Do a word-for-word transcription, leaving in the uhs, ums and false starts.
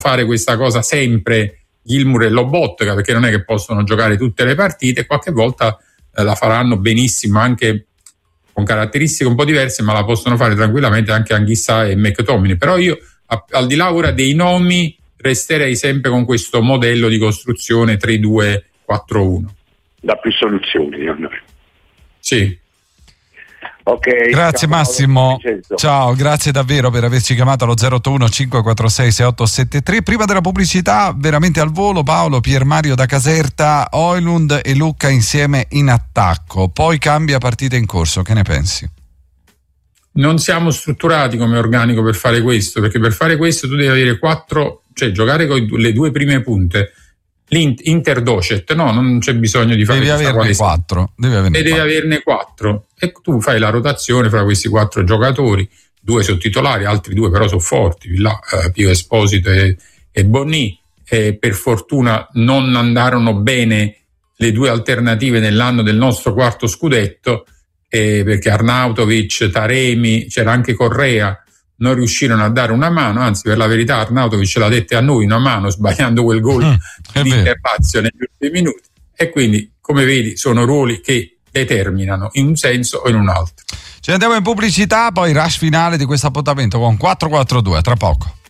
fare questa cosa sempre Gilmour e Lobotka, perché non è che possono giocare tutte le partite, qualche volta eh, la faranno benissimo anche con caratteristiche un po' diverse, ma la possono fare tranquillamente anche Anguissa e McTominay. Però io, a, al di là ora dei nomi, resterei sempre con questo modello di costruzione tre due quattro uno. Da più soluzioni, secondo me. Sì. Ok, grazie ciao, Massimo, ciao, grazie davvero per averci chiamato allo zero otto uno cinque quattro sei sei otto sette tre. Prima della pubblicità, veramente al volo, Paolo, Pier Mario da Caserta, Højlund e Lucca insieme in attacco, poi cambia partita in corso, che ne pensi? Non siamo strutturati come organico per fare questo, perché per fare questo tu devi avere quattro, cioè giocare con le due prime punte. L'Inter docet, no, non c'è bisogno di fare devi averne quattro, devi averne e devi quattro. averne quattro e tu fai la rotazione fra questi quattro giocatori, due sono titolari, altri due però sono forti, là, eh, Pio Esposito e, e Bonni, e per fortuna non andarono bene le due alternative nell'anno del nostro quarto scudetto, eh, perché Arnautovic, Taremi, c'era anche Correa, non riuscirono a dare una mano, anzi per la verità Arnautovic l'ha dette a noi una mano sbagliando quel gol mm, di Interlazio negli ultimi minuti, e quindi come vedi sono ruoli che determinano in un senso o in un altro. Ci andiamo in pubblicità, poi rush finale di questo appuntamento con quattro quattro due tra poco.